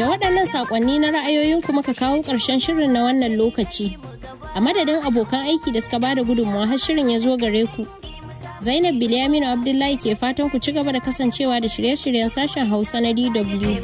Da waɗannan saƙonni na ra'ayoyin kuma ka kawo ƙarshen shirin na wannan lokaci. A madadin abokan aiki da suka bada gudunmawa har shirin ya zo gare ku. Zainab Bilyaminu Abdullahi ke fatan ku ci gaba da kasancewa da shirye-shiryen sashen Hausa na DW.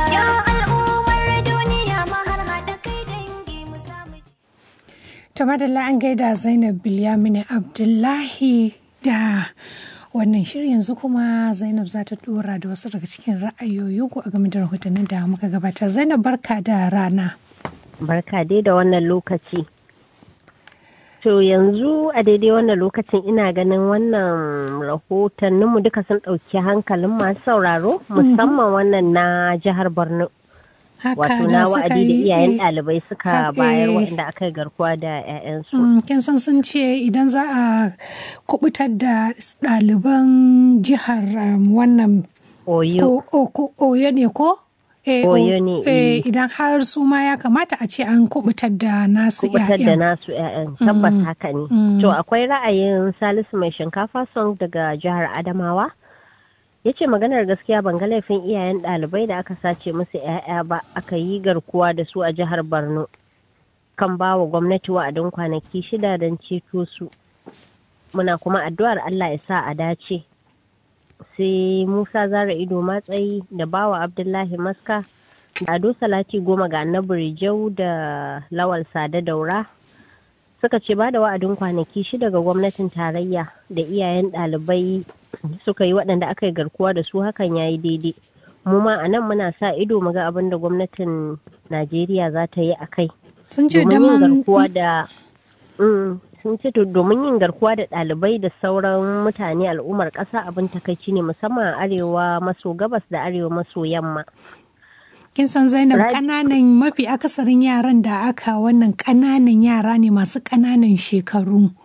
To madalla an gaida Zainab Bilyaminu Abdullahi da wannan shirin. Yanzu kuma Zainab za ta dora da wasu daga cikin ra'ayoyinku a game da rahotannin da muka gabatar. Zainab, barka da rana. Barka dai da wannan lokaci. To yanzu a daidai wannan lokacin ina ganin wannan rahotanninmu duka sun ɗauki hankalin masu sauraro, musamman wannan na jihar Borno. Wato na wa'adi da iyayen ɗalibai suka bayar waɗanda aka yi garkuwa da 'ya'yansu. Kin san sun ce idan za a kubutar da ɗaliban jihar wannan Oyo ne ko? Oyo ne. Idan har su ma ya kamata a ce an kubutar da nasu 'ya'yan. Kubutar da nasu 'ya'yan, tabbas haka ne. To akwai ra'ayin Salisu mai shinkafa song daga jihar Adamawa. Ya ce maganar gaskiya ban ga laifin iyayen ɗalibai da aka sace musu 'ya'ya ba, aka yi garkuwa da su a jihar Borno, kan ba wa gwamnati wa'adin kwanaki 6 don ceto su. Muna kuma addu'ar Allah ya sa a dace. Sai Musa Zara Ido Matsayi da Bawa Abdullahi Maska da Ado Salati Goma ga Annabi Rijau da Lawal Sada Daura suka ce ba da wa'adin kwanaki 6 ga gwamnatin tarayya da iyayen ɗalibai suka yi waɗanda aka yi garkuwa da su, hakan ya yi daidai. Mu ma a nan muna sa ido mu ga abin da gwamnatin Najeriya za ta yi a kai. Sun ce domin yin garkuwa da ɗalibai da sauran mutane al'ummar ƙasa abin takaici ne, musamman a arewa maso gabas da arewa maso yamma. Kin san Zainab, ƙananan mafi akasarin yaran da aka wannan ƙananan yara ne masu ƙananan shekaru.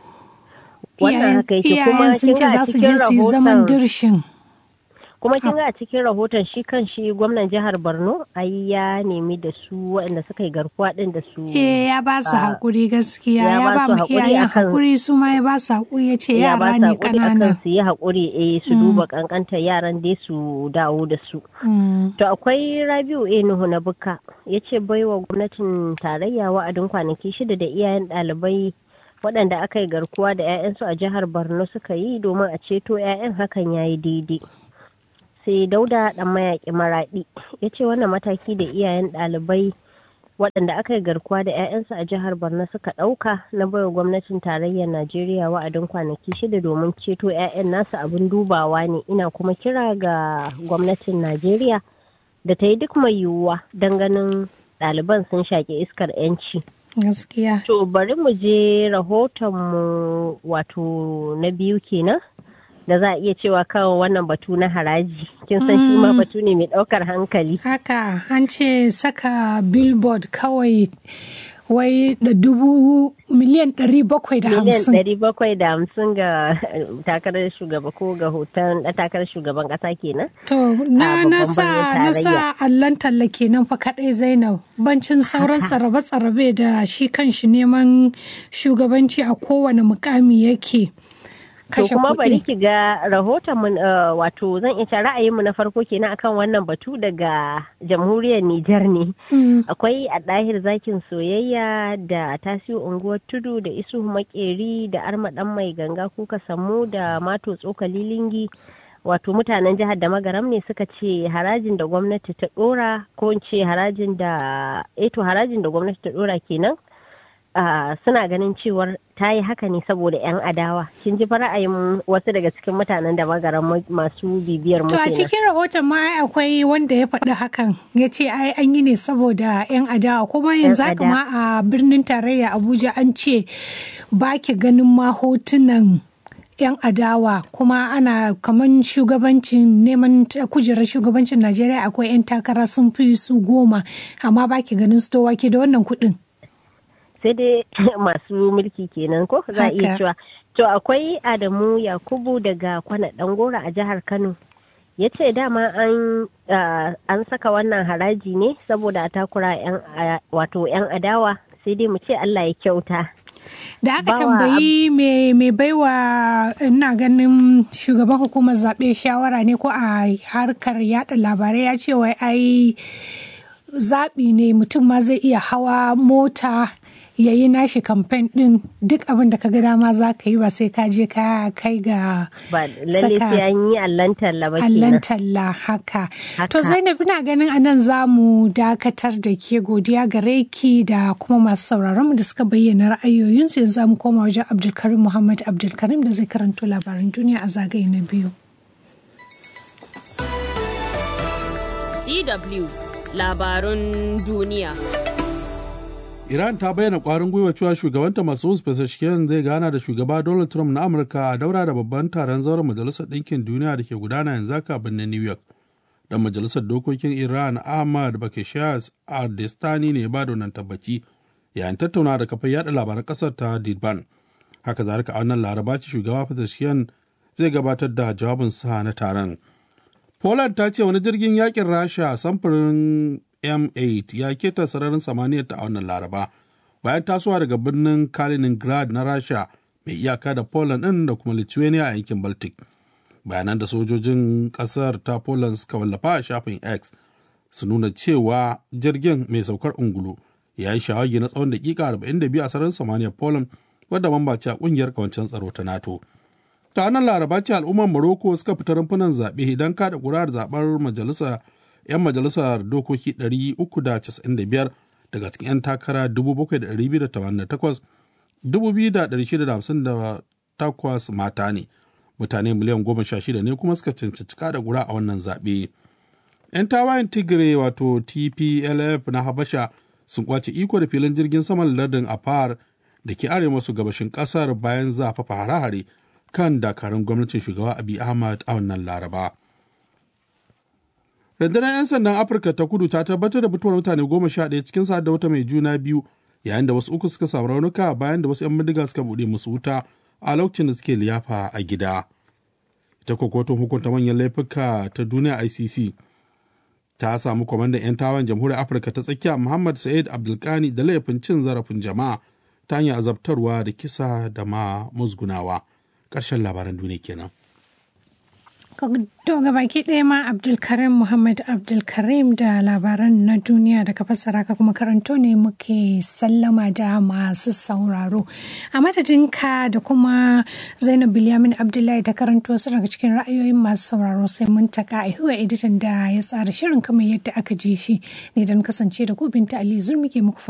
Wannan haka yake, kuma sun ce za su je su yi zaman dirshin. Kuma kin ga a cikin rahoton shi kan shi gwamnan jihar Borno ai ya nemi da su waɗanda suka yi garkuwa ɗin da su. Ya ba su haƙuri gaskiya, ya ba mu iyayen haƙuri, su ma ya ba su haƙuri, ya ce yara ne ƙanana. Su yi haƙuri su duba ƙanƙantar yaran dai su dawo da su. To akwai Rabiu Nuhu na Bukka ya ce baiwa gwamnatin tarayya wa'adin kwanaki 6 da iyayen ɗalibai waɗanda aka yi garkuwa da 'ya'yansu a jihar Borno suka yi domin a ceto 'ya'yan, hakan ya yi daidai. Sai Dauda ɗan mayaƙi Maraɗi ya ce wannan mataki da iyayen ɗalibai waɗanda aka yi garkuwa da 'ya'yansu a jihar Borno suka ɗauka na baiwa gwamnatin tarayyar Najeriya wa'adin kwanaki 6 domin ceto 'ya'yan nasu abin dubawa ne. Ina kuma kira ga gwamnatin Najeriya da ta yi duk mai yiwuwa don ganin ɗaliban sun shaƙi iskar 'yanci. Gaskiya. To bari mu je rahotonmu wato na biyu kenan da za a iya cewa kawo wannan batu na haraji. Kin san shi ma batu ne mai ɗaukar hankali. Haka an ce saka billboard kawai wai da miliyan 750. Miliyan 750 ga takarar shugaba ko ga hoton takarar shugaban ƙasa kenan. To na sa allon talla kenan fa kaɗai Zainab, bancin sauran tsarabe-tsarabe da shi kanshi neman shugabanci a kowane mukami yake. To kuma bari ki ga rahoton mu wato zan iya ra'ayinmu na farko kenan akan wannan batu daga jamhuriyar Nijar ne. Akwai a ɗahir zakin soyayya da Tasiu unguwar tudu da Isu Makeri da Arma dan mai ganga kuka samu da Mato tsokali lingi. Wato mutanen jihar da Magaram ne suka ce harajin da gwamnati ta dora, ko in ce harajin da gwamnati ta dora kenan. Suna ganin cewar ta yi haka ne saboda 'yan adawa. Kin ji ra'ayin wasu daga cikin mutanen da Magaran masu bibiyar mu. To a cikin rahoton ma akwai wanda ya faɗi hakan, ya ce ai an yi ne saboda 'yan adawa, kuma yanzu haka ma a birnin tarayya Abuja an ce ba ki ganin ma hotunan 'yan adawa, kuma ana kaman shugabancin neman kujerar shugabancin Najeriya akwai 'yan takara sun fi su 10, amma ba ki ganin su, to wake da wannan kuɗin. Sai dai masu mulki kenan ko za a iya cewa. To akwai Adamu Yakubu daga Kwana Dangora a jihar Kano. Ya ce dama an saka wannan haraji ne saboda a takura 'yan adawa, sai dai mu ce Allah ya kyauta. Da aka tambayi mai baiwa ina ganin shugaban hukumar zaɓe shawara ne ko a harkar yada labarai, ya ce wai ai zaɓi ne, mutum ma zai iya hawa mota ya yi nashi kamfen ɗin, duk abin da ka ga dama za ka yi, ba sai ka je ka kai ga lalle sai an yi allan talla ba kenan. Allan talla haka. To Zainab, ina ganin anan za mu dakatar da ke. Godiya gare ki da kuma masu sauraron mu da suka bayyana ra'ayoyinsu. Yanzu za mu koma wajen Abdulkarim Muhammad Abdulkarim da zai karanto labaran duniya a zagaye na biyu. DW labarun duniya. Iran ta bayyana ƙwarin gwiwa cewa shugabanta Masoud Pezeshkian zai gana da shugaba Donald Trump na Amurka a daura da babban taron zauren Majalisar Ɗinkin Duniya da ke gudana yanzu haka birnin New York. Dan Majalisar Dokokin Iran Ahmad Bakeshas Ardestani ne ba da wannan tabbaci yayin tattauna da kafar yada labaran ƙasar ta Didban. Haka zalika a wannan Laraba ce shugaba Pezeshkian zai gabatar da jawabinsa na taron. Poland ta ce wani jirgin yakin Rasha samfurin M8 ya keta sararin samaniyar ta a wannan Laraba bayan tasowa daga birnin Kaliningrad na Rasha mai iyaka da Poland ɗin da kuma Lithuania a yankin Baltic. Bayanan da sojojin ƙasar ta Poland suka wallafa a shafin X su nuna cewa jirgin mai saukar ungulu ya yi shawagi na tsawon daƙiƙa 42 a sararin samaniyar Poland, wadda mamba ce a ƙungiyar kawancen tsaro ta NATO. Ta wannan Laraba ce al'ummar Morocco suka fita rumfunan zaɓe don kada ƙuri'ar zaɓar 'yan majalisar dokoki 395 daga cikin 'yan takara 7,288, 2,658 mata ne. Mutane miliyan 16 ne kuma suka cancanci kada ƙuri'a a wannan zaɓe. 'Yan tawayen Tigray wato TPLF na Habasha sun kwace iko da filin jirgin saman lardin Afar da ke arewa maso gabashin ƙasar bayan zafafa hare-hare kan dakarun gwamnatin shugaba Abiy Ahmed a wannan Laraba. Rundunar 'yan sandan Afirka ta Kudu ta tabbatar da mutuwar mutane 11 cikin sa da wata mai juna biyu, yayin da wasu uku suka samu raunuka bayan da wasu 'yan bindiga suka buɗe musu wuta a lokacin da suke liyafa a gida. Ita kotun hukunta manyan laifuka ta duniya ICC ta samu kwamandan 'yan tawan jamhuriyar Afirka ta tsakiya Muhammad Sa'id Abdulkani da laifin cin zarafin jama'a ta hanyar azabtarwa da kisa da ma musgunawa. Ƙarshen labaran duniya kenan. To gabaki ɗaya ma Abdulkarim Muhammad Abdulkarim da labaran na duniya da ka fassara ka kuma karanto ne muke sallama da masu sauraro. A madadin ka da kuma Zainab Bilyamin Abdullahi ta karanto su daga cikin ra'ayoyin masu sauraro, sai mun taka a huwa editan da ya tsara shirin kamar yadda aka ji shi ne, don kasance da ku Binta Ali Zurmi ke muku